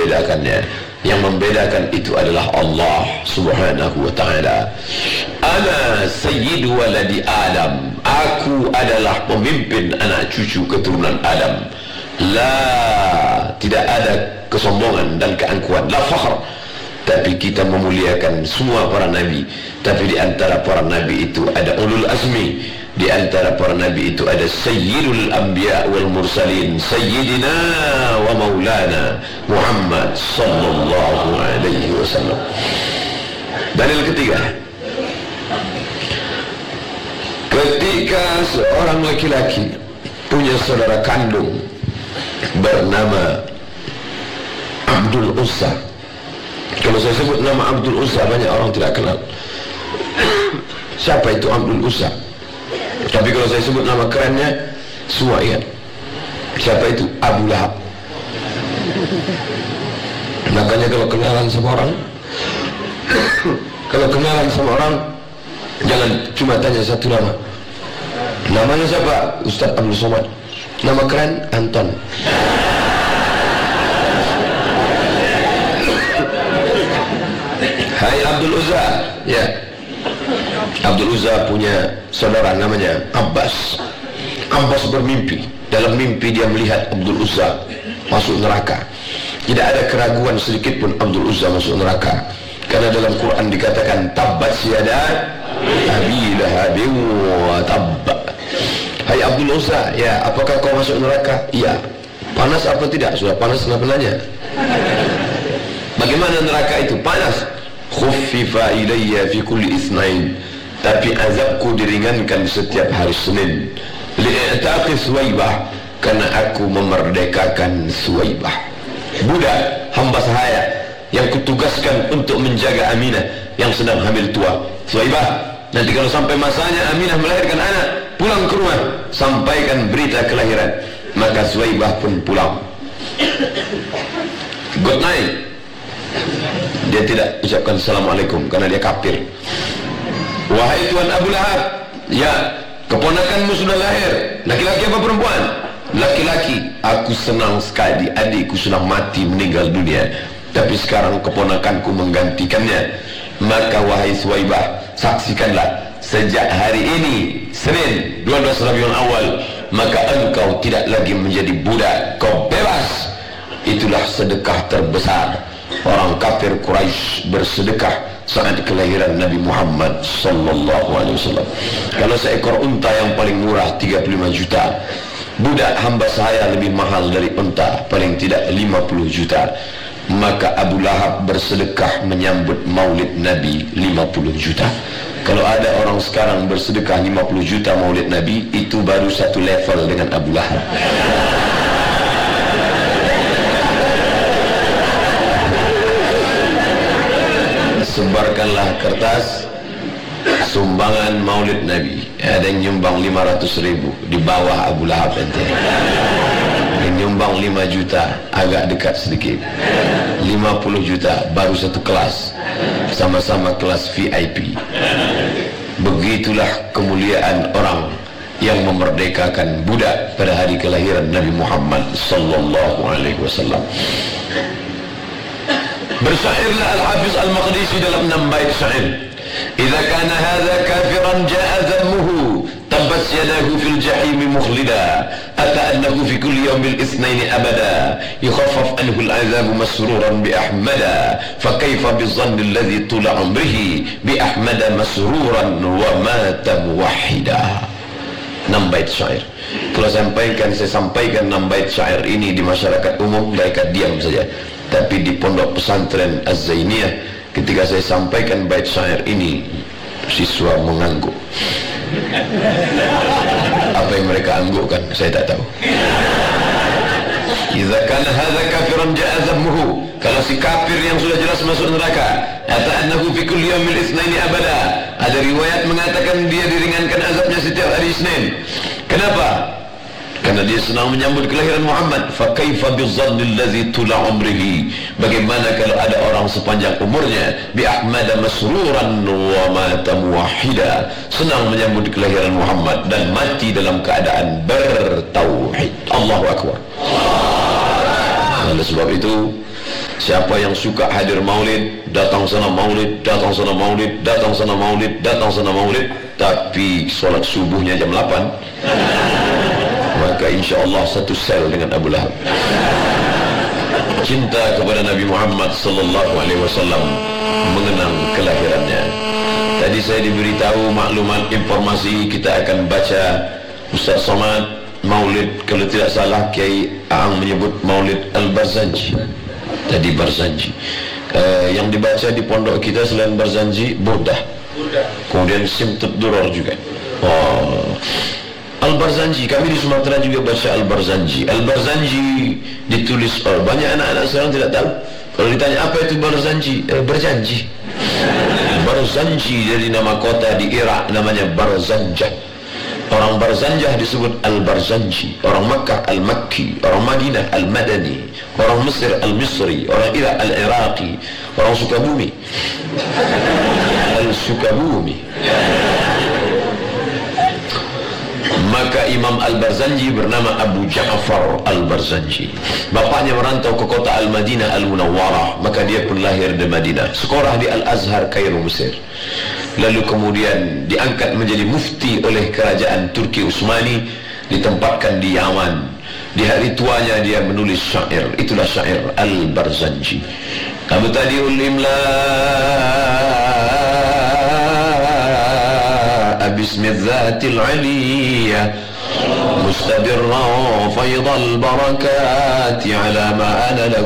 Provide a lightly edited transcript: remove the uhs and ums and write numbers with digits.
membedakannya. Yang membedakan itu adalah Allah subhanahu wa ta'ala. Ana sayyidu waladi Adam, aku adalah pemimpin anak cucu keturunan Adam. Tidak ada kesombongan dan keangkuhan, la fakhr. Tapi kita memuliakan semua para nabi. Tapi di antara para nabi itu ada ulul azmi. Di antara para nabi itu ada sayyidul anbiya wal mursalin, sayyidina wa maulana Muhammad sallallahu alaihi wasallam. Dalil ketiga, ketika seorang laki-laki punya saudara kandung bernama Abdul Uzza. Kalau saya sebut nama Abdul Uzza, banyak orang tidak kenal siapa itu Abdul Uzza. Tapi kalau saya sebut nama kerennya, semua ingat. Siapa itu? Abu Lahab. Makanya kalau kenalan sama orang jangan cuma tanya satu nama. Namanya siapa? Ustaz Abdul Somad. Nama keren Anton. Hai Abdul Uzza. Ya, Abdul Uzza punya saudara namanya Abbas. Abbas bermimpi. Dalam mimpi dia melihat Abdul Uzza masuk neraka. Tidak ada keraguan sedikit pun Abdul Uzza masuk neraka. Karena dalam Quran dikatakan tabbat yada abi lahabin wa tabba. Hai Abdul Uzza, ya, apakah kau masuk neraka? Iya. Panas apa tidak? Sudah panas, kenapa nanya? Bagaimana neraka itu? Panas. Khuffifa ilayya fi kulli itsnain, tapi azabku diringankan setiap hari Senin. Li'taqi Suwaibah, karena aku memerdekakan Suwaibah, budak hamba sahaya yang kutugaskan untuk menjaga Aminah yang sedang hamil tua. Suwaibah, nanti kalau sampai masanya Aminah melahirkan anak, pulang ke rumah, sampaikan berita kelahiran. Maka Suwaibah pun pulang. Good night. Dia tidak ucapkan assalamualaikum karena dia kafir. Wahai Tuan Abu Lahab, ya, keponakanmu sudah lahir. Laki-laki apa perempuan? Laki-laki. Aku senang sekali adikku sudah mati meninggal dunia, tapi sekarang keponakanku menggantikannya. Maka wahai Suwaibah, saksikanlah sejak hari ini Senin 12 Rabiul Awal, maka engkau tidak lagi menjadi budak, kau bebas. Itulah sedekah terbesar. Orang kafir Quraisy bersedekah saat kelahiran Nabi Muhammad sallallahu alaihi wasallam. Kalau seekor unta yang paling murah 35 juta, budak hamba saya lebih mahal dari unta, paling tidak 50 juta. Maka Abu Lahab bersedekah menyambut maulid Nabi 50 juta. Kalau ada orang sekarang bersedekah 50 juta maulid Nabi, itu baru satu level dengan Abu Lahab. Sebarkanlah kertas sumbangan maulid Nabi. Ada yang nyumbang 500.000 di bawah Abu Lahab ente. Yang nyumbang 5 juta agak dekat sedikit. 50 juta baru satu kelas, sama-sama kelas VIP. Begitulah kemuliaan orang yang memerdekakan budak pada hari kelahiran Nabi Muhammad sallallahu alaihi wasallam. Bersyairlah Al-Hafiz Al-Maqdisi dalam 6 bait syair. Idza kana hadza kafiran jaa dhammuhu tabbat yadahu fil jahim mukhlida ata annahu fi kulli yawmil itsnain abada yukhaffaf anhu al-'adhab masruran bi ahmada fa kayfa bi dhanni alladhi tula umrihi bi ahmada masruran wa mata muwahhida. 6 bait syair. Kalau saya sampaikan 6 bait syair ini di masyarakat umum, mereka diam saja. Tapi di pondok pesantren Az-Zainiyah, ketika saya sampaikan bait syair ini, siswa mengangguk. Apa yang mereka anggukkan saya tak tahu. Idza kana hadza kafiran ja'a dhammuhu, kalau si kafir yang sudah jelas masuk neraka, ata annahu fi kulli yawmil itsnaini abada, ada riwayat mengatakan dia diringankan azabnya setiap hari Isnin. Kenapa? Karena dia senang menyambut kelahiran Muhammad. Fa kaifa bizzannil ladzi tula umrihi, bagaimana kalau ada orang sepanjang umurnya bi ahmada masruran wa mata muwahhida, senang menyambut kelahiran Muhammad dan mati dalam keadaan bertauhid. Allahu akbar. Oleh sebab itu Siapa yang suka hadir maulid, datang sana maulid, datang sana maulid, datang sana maulid, datang sana maulid, tapi solat subuhnya jam 8, maka insya-Allah satu sel dengan Abu Lahab. Cinta kepada Nabi Muhammad sallallahu alaihi wasallam mengenang kelahirannya. Tadi saya diberitahu maklumat informasi, kita akan baca Ustaz Somad maulid, kalau tidak salah Kiai Aang menyebut maulid Al-Barzanji. Tadi Barzanji yang dibaca di pondok kita selain Barzanji, Burdah, kemudian Simtut Duror juga. Al-Barzanji, kami di Sumatera juga baca Al-Barzanji. Al-Barzanji ditulis banyak anak-anak sekarang tidak tahu. Kalau ditanya apa itu Barzanji, berjanji. Barzanji dari nama kota di Irak, namanya Barzanjah. Orang Barzanjah disebut Al-Barzanji, orang Makkah Al-Makki, orang Madinah Al-Madani, orang Mesir Al-Misri, orang Irak Al-Iraqi, orang Sukabumi Al-Sukabumi. Maka Imam Al-Barzanji bernama Abu Ja'far Al-Barzanji. Bapaknya merantau ke kota Al-Madinah Al-Munawwarah, maka dia pun lahir di Madinah, sekolah di Al-Azhar Kairo, Mesir. Lalu kemudian diangkat menjadi mufti oleh kerajaan Turki Utsmani, ditempatkan di Yaman. Di hari tuanya dia menulis syair, itulah syair Al-Barzanji. Abtadi'ul imla bismidzatil aliyah mustabirran faydal barakati ala ma ana